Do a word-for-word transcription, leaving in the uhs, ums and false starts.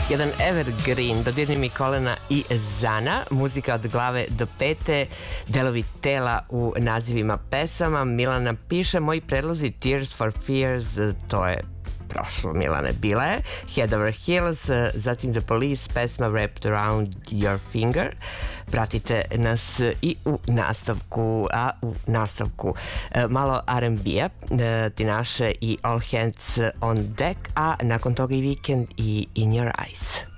jedan evergreen, dodirni mi kolena i Zana, muzika od glave do pete, delovi tela u nazivima pesama. Milana piše, moji predlozi Tears for Fears, to je prošlo, Milane, bila je Head Over Heels, zatim The Police, pesma Wrapped Around Your Finger. Pratite nas i u nastavku, a u nastavku malo R and B-a, Tinaše i All Hands on Deck, a nakon toga i Weekend i In Your Eyes.